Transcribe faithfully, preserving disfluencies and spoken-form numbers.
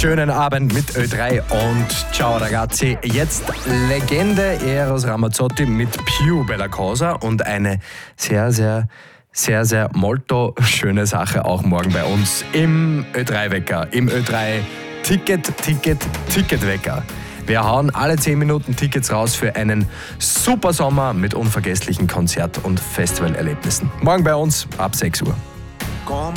schönen Abend mit Ö drei und ciao ragazzi. Jetzt Legende Eros Ramazzotti mit Più Bella Cosa und eine sehr, sehr, sehr, sehr molto schöne Sache auch morgen bei uns im Ö drei Wecker, im Ö drei Ticket, Ticket, Ticketwecker. Wir hauen alle zehn Minuten Tickets raus für einen super Sommer mit unvergesslichen Konzert- und Festivalerlebnissen. Morgen bei uns ab sechs Uhr.